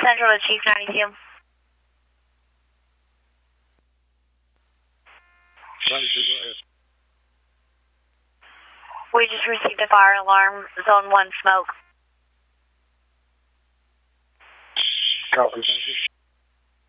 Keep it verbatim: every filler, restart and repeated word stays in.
Central to Chief ninety-two. We just received a fire alarm, zone one smoke. Copy.